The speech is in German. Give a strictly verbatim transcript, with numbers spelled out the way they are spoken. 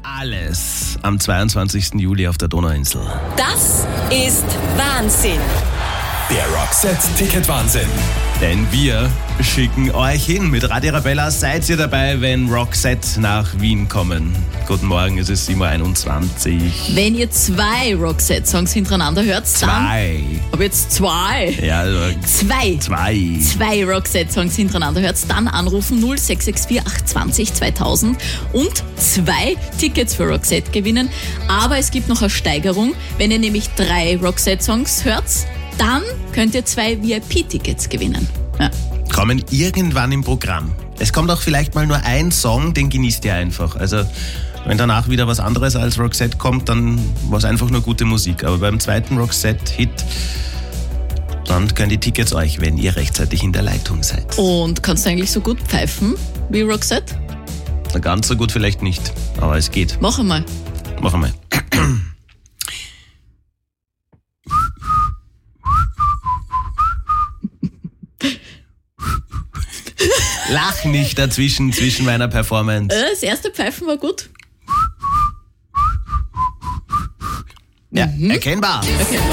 alles am zweiundzwanzigsten Juli auf der Donauinsel. Das ist Wahnsinn. Der Roxette-Ticket-Wahnsinn. Denn wir schicken euch hin mit Radio Arabella. Seid ihr dabei, wenn Roxette nach Wien kommen? Guten Morgen, es ist sieben Uhr einundzwanzig. Wenn ihr zwei Roxette-Songs hintereinander hört, dann... Zwei. Aber jetzt zwei. Ja, also Zwei. zwei. Zwei Roxette-Songs hintereinander hört, dann anrufen null sechs sechs vier acht zwei null zweitausend und zwei Tickets für Roxette gewinnen. Aber es gibt noch eine Steigerung. Wenn ihr nämlich drei Roxette-Songs hört, dann könnt ihr zwei V I P-Tickets gewinnen. Ja. Kommen irgendwann im Programm. Es kommt auch vielleicht mal nur ein Song, den genießt ihr einfach. Also wenn danach wieder was anderes als Roxette kommt, dann war es einfach nur gute Musik. Aber beim zweiten Roxette-Hit, dann können die Tickets euch, wenn ihr rechtzeitig in der Leitung seid. Und kannst du eigentlich so gut pfeifen wie Roxette? Na, ganz so gut vielleicht nicht, aber es geht. Mach einmal. Mach einmal. Lach nicht dazwischen, zwischen meiner Performance. Äh, Das erste Pfeifen war gut. Ja, erkennbar. Okay.